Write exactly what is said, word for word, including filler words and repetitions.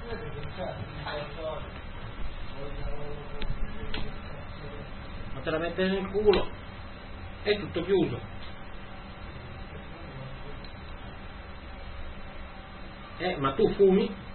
Ma te la mette nel culo, è tutto chiuso. Eh, ma tu fumi?